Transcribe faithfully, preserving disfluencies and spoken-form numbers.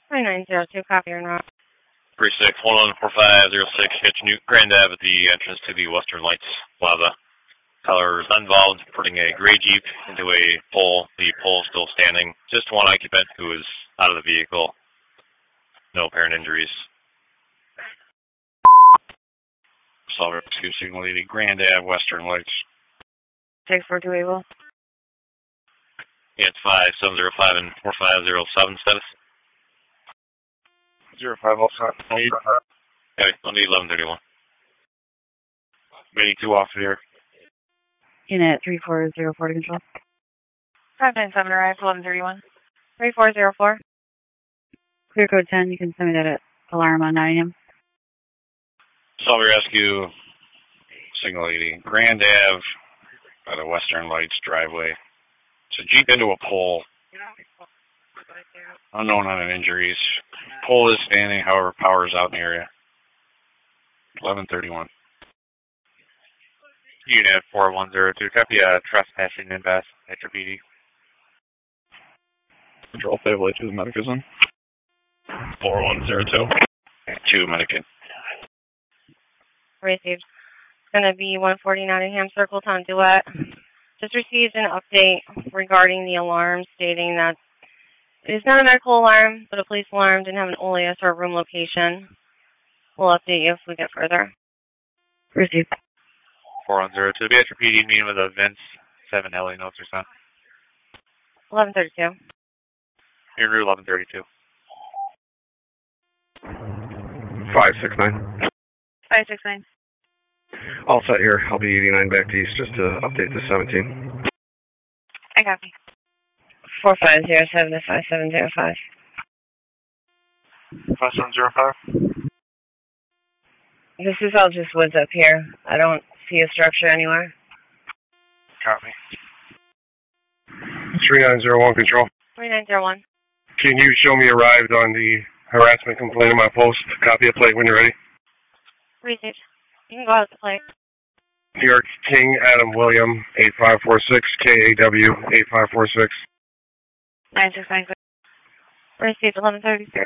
three nine zero two, copy or not? three six one one four five zero six, Hitch Newt, Grand Ave at the entrance to the Western Lights Plaza. Caller is involved, putting a gray Jeep into a pole. The pole still standing. Just one occupant who is out of the vehicle. No apparent injuries. Solver rescue signal leading Grand Ave, Western Lights. six four two Able. Yeah, it's five seven zero five and four five zero seven status. Zero five oh seven. Okay, on the eleven thirty-one. Meeting two off here. Unit three four zero four to control. five nine seven arrived, eleven thirty-one. three four zero four. Clear code ten, you can send me that at alarm on nine A M. Solver rescue signal leading Grand Ave by the Western Lights driveway. It's a Jeep into a pole. Unknown on injuries. Pole is standing, however, power is out in the area. eleven thirty-one. Unit four one zero two, copy uh, trespassing and best, Metro P D. Control favorably to the Medicine. four one zero two. Two Medican. Received. It's going to be one forty Nottingham Circle, Tom Duet. Just received an update regarding the alarm stating that it is not a medical alarm, but a police alarm. Didn't have an alias or room location. We'll update you if we get further. Received. four one zero two, the Metro P D meeting with a Vince, seven L A notes or something. eleven thirty-two. In route eleven thirty-two. five six nine. five six nine. All set here. I'll be eighty-nine back to east just to update the seventeen. I copy. four five zero seven to five seven zero five. five seven zero five. This is all just woods up here. I don't see a structure anywhere. Copy. three nine zero one, control. three nine zero one. Can you show me arrived on the harassment complaint on my post? Copy of plate when you're ready. Received. You can go out to plate. New York King Adam William, eight five four six, K A W, eight five four six. nine six nine. Received eleven thirty-three.